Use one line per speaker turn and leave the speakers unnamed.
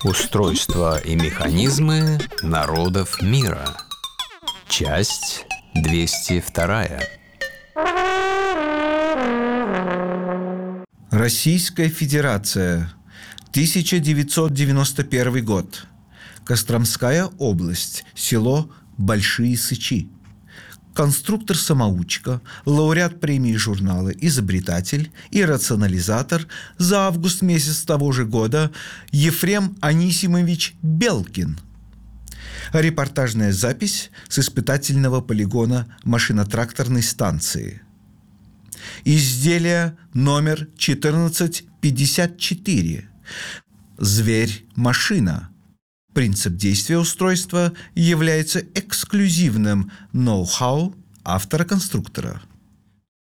Устройства и механизмы народов мира. Часть 202.
Российская Федерация. 1991 год. Костромская область. Село Большие Сычи. Конструктор-самоучка, лауреат премии журнала «Изобретатель» и «Рационализатор» за август месяц того же года Ефрем Анисимович Белкин. Репортажная запись с испытательного полигона машино-тракторной станции. Изделие номер 1454. Зверь-машина. Принцип действия устройства является эксклюзивным ноу-хау автора-конструктора.